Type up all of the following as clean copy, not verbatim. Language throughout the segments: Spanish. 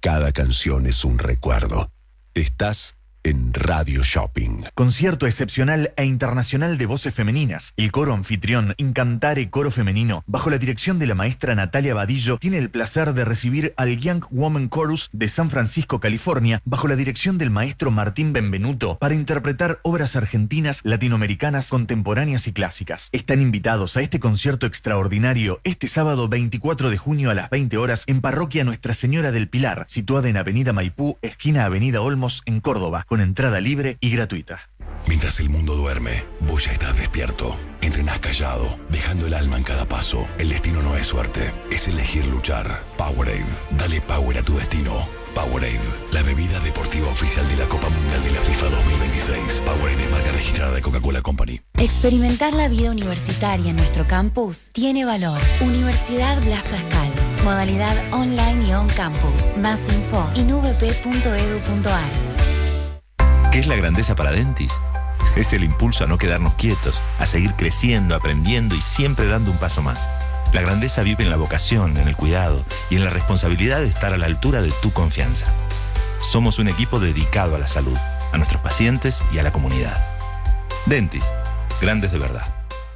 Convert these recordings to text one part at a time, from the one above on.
Cada canción es un recuerdo. Estás en Radio Shopping. Concierto excepcional e internacional de voces femeninas. El coro anfitrión Incantare Coro Femenino, bajo la dirección de la maestra Natalia Badillo, tiene el placer de recibir al Young Woman Chorus de San Francisco, California, bajo la dirección del maestro Martín Benvenuto, para interpretar obras argentinas, latinoamericanas, contemporáneas y clásicas. Están invitados a este concierto extraordinario este sábado 24 de junio a las 20 horas en Parroquia Nuestra Señora del Pilar, situada en Avenida Maipú, esquina Avenida Olmos, en Córdoba, con entrada libre y gratuita. Mientras el mundo duerme, vos ya estás despierto. Entrenás callado, dejando el alma en cada paso. El destino no es suerte, es elegir luchar. Powerade, dale power a tu destino. Powerade, la bebida deportiva oficial de la Copa Mundial de la FIFA 2026. Powerade es marca registrada de Coca-Cola Company. Experimentar la vida universitaria en nuestro campus tiene valor. Universidad Blas Pascal. Modalidad online y on campus. Más info en uvp.edu.ar. ¿Qué es la grandeza para Dentis? Es el impulso a no quedarnos quietos, a seguir creciendo, aprendiendo y siempre dando un paso más. La grandeza vive en la vocación, en el cuidado y en la responsabilidad de estar a la altura de tu confianza. Somos un equipo dedicado a la salud, a nuestros pacientes y a la comunidad. Dentis, grandes de verdad.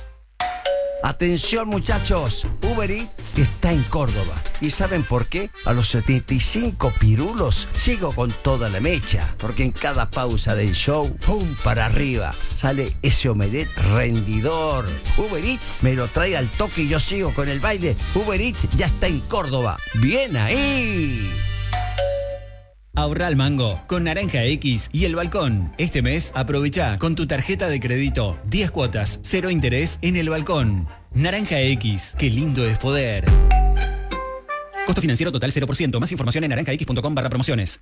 Atención muchachos, Uber Eats está en Córdoba. ¿Y saben por qué? A los 75 pirulos sigo con toda la mecha. Porque en cada pausa del show, ¡pum! Para arriba, sale ese omelette rendidor. Uber Eats me lo trae al toque y yo sigo con el baile. Uber Eats ya está en Córdoba. ¡Bien ahí! Ahorra al mango con Naranja X y El Balcón. Este mes aprovecha con tu tarjeta de crédito 10 cuotas, 0 interés en El Balcón. Naranja X, qué lindo es poder. Costo financiero total 0%. Más información en naranjax.com/promociones.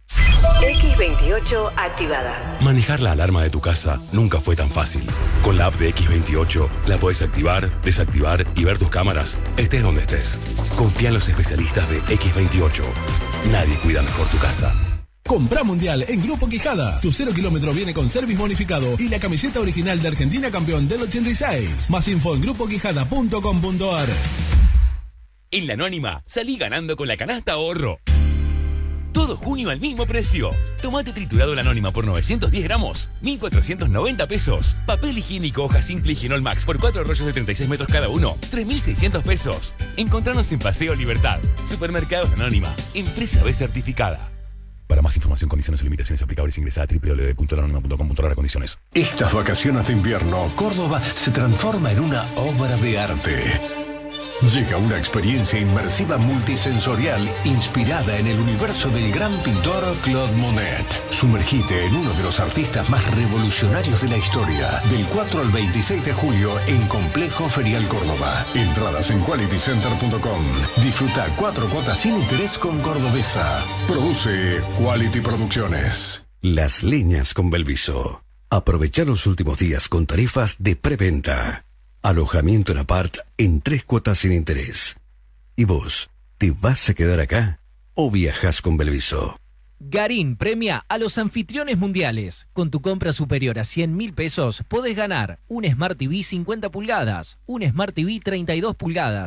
X28 activada. Manejar la alarma de tu casa nunca fue tan fácil. Con la app de X28 la podés activar, desactivar y ver tus cámaras, estés donde estés. Confía en los especialistas de X28. Nadie cuida mejor tu casa. Compra Mundial en Grupo Quijada. Tu 0 kilómetro viene con service bonificado y la camiseta original de Argentina campeón del 86. Más info en grupoquijada.com.ar. En la Anónima, salí ganando con la canasta ahorro. Todo junio al mismo precio. Tomate triturado La Anónima por 910 gramos, 1.490 pesos. Papel higiénico hoja simple Higienol Max por 4 rollos de 36 metros cada uno, 3.600 pesos. Encontranos en Paseo Libertad. Supermercados La Anónima. Empresa B certificada. Para más información, condiciones y limitaciones aplicables, ingresa a www.lanonima.com.ar. Condiciones. Estas vacaciones de invierno, Córdoba se transforma en una obra de arte. Llega una experiencia inmersiva multisensorial inspirada en el universo del gran pintor Claude Monet. Sumergite en uno de los artistas más revolucionarios de la historia. Del 4 al 26 de julio en Complejo Ferial Córdoba. Entradas en qualitycenter.com. Disfruta 4 cuotas sin interés con Cordobesa. Produce Quality Producciones. Las líneas con Belviso. Aprovecha los últimos días con tarifas de preventa. Alojamiento en apart en 3 cuotas sin interés. ¿Y vos, te vas a quedar acá o viajas con Belviso? Garín premia a los anfitriones mundiales. Con tu compra superior a 100.000 pesos podés ganar un Smart TV 50 pulgadas, un Smart TV 32 pulgadas,